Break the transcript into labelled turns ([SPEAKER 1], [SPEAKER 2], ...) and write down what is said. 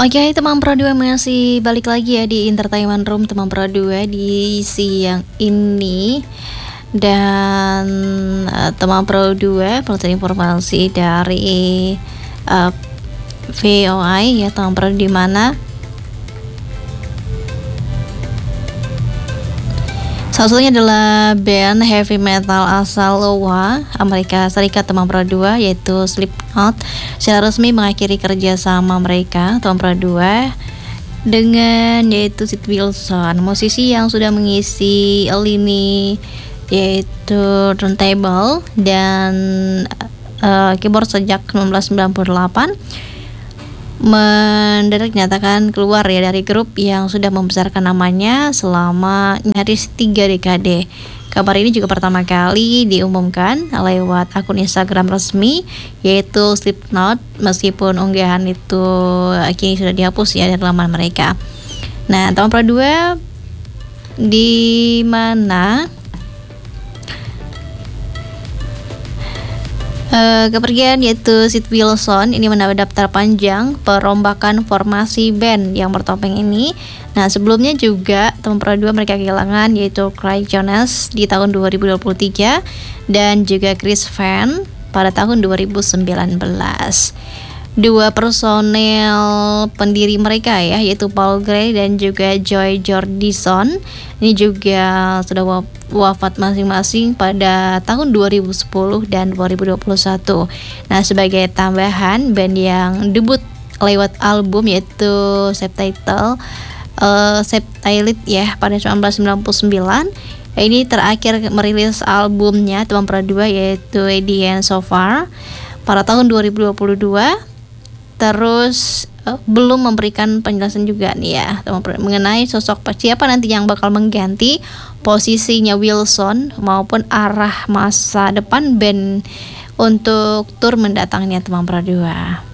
[SPEAKER 1] Oke, teman Pro 2 masih balik lagi ya di Entertainment Room teman Pro 2 di siang ini. Dan teman Pro 2 perlu informasi dari VOI ya teman Pro, di mana salah satunya adalah band heavy metal asal Iowa, Amerika Serikat teman Pro 2, yaitu Slipknot secara resmi mengakhiri kerja sama mereka teman Pro 2 dengan yaitu Sid Wilson, musisi yang sudah mengisi lini yaitu turntable dan keyboard sejak 1998. Mendadak dinyatakan keluar ya dari grup yang sudah membesarkan namanya selama nyaris 3 dekade. Kabar ini juga pertama kali diumumkan lewat akun Instagram resmi yaitu Slipknot, meskipun unggahan itu kini sudah dihapus ya dari laman mereka. Nah, teman Pro 2, di mana kepergian yaitu Sid Wilson ini mendapat daftar panjang perombakan formasi band yang bertopeng ini. Nah, sebelumnya juga teman Pro 2 mereka kehilangan yaitu Craig Jones di tahun 2023 dan juga Chris Van pada tahun 2019. Dua personel pendiri mereka ya, yaitu Paul Gray dan juga Joy Jordison, ini juga sudah wafat masing-masing pada tahun 2010 dan 2021. Nah, sebagai tambahan, band yang debut lewat album yaitu Subtitled ya pada 1999, ini terakhir merilis albumnya teman Pro 2 yaitu The End So Far pada tahun 2022. Terus belum memberikan penjelasan juga nih ya mengenai sosok siapa nanti yang bakal mengganti posisinya Wilson maupun arah masa depan band untuk tur mendatangnya teman Pro 2.